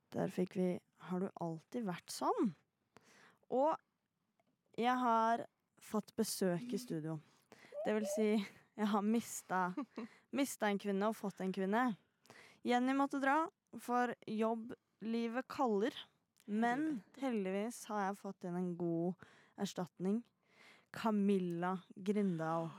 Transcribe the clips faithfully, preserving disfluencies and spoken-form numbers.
Der fikk vi Har du alltid vært sånn? Og jeg har fått besøk i studio. Det vil si, jeg har mistet, mistet en kvinne og fått en kvinne. Jenny måtte dra, for jobblivet kaller. Men heldigvis har jeg fått inn en god erstatning. Camilla Grindal.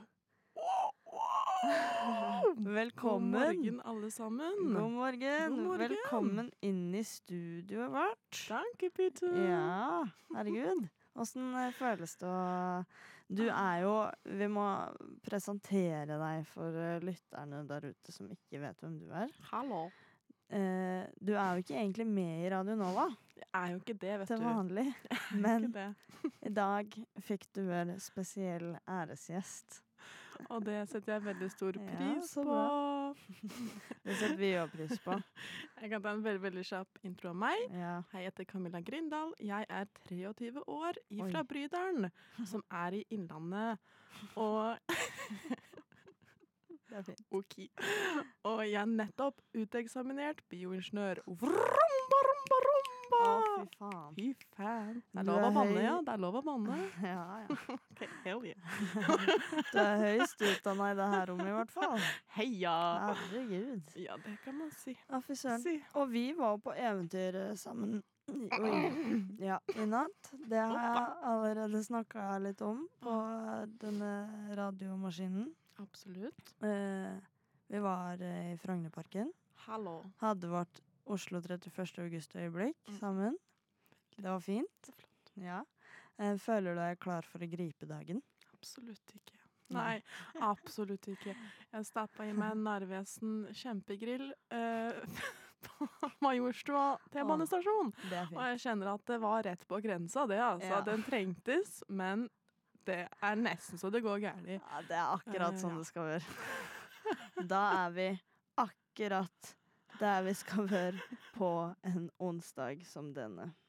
Velkommen. God morgen, alle sammen. God morgen. God morgen. Velkommen inn i studioet vårt. Takk, Peter. Ja, herregud. Hvordan føles det å... Du er jo... Vi må presentere deg for lytterne der ute som ikke vet hvem du er. Hallo. Eh, du er jo ikke egentlig med i Radio Nova. Jeg er jo ikke det, vet Til du. vanlig. Men Ikke det. i dag fikk du en spesiell æresgjest. Og det setter jeg veldig stor Ja, pris så på. Det setter vi jo pris på. Jeg kan ta en veldig, veldig kjapp intro av meg. Ja. Hei, jeg heter Camilla Grindal. Jeg er treogtyve år ifra Oi. Brydalen, som er i Innlandet. Og Det er fint. ok. Og jeg er nettopp uteksaminert bioingeniør. Vromba, romba, romba. Å, fy faen. Fy faen. Det er Du lov å er banne, høy. ja. Det er lov å banne. Ja, ja. Ok, hell yeah. Du er høyst utdannet i det her rommet i hvert fall. Heia! Herregud. Ja, det kan man si. Ja, fy søren. Si. Og vi var på eventyr sammen. Oi. Ja, i natt. Det har jeg allerede snakket litt om på denne radiomaskinen. Absolutt. Eh, vi var eh, i Frognerparken. Hallo. Hadde vårt Oslo trettiførste august-øyeblikk sammen. Det var fint. Ja. Eh, føler du deg klar for å gripe dagen? Absolutt ikke. Nei, absolutt ikke. Jeg stappet i meg en Narvesen kjempegrill eh, på Majorstua T-banestasjon. Det er Og fint. jeg kjenner at det var rett på grensa, det altså. Ja. Den trengtes, men det er nesten så det går gærlig. Ja, det er akkurat Eh, sånn ja. det skal være. Da er vi akkurat der vi skal være på en onsdag som denne.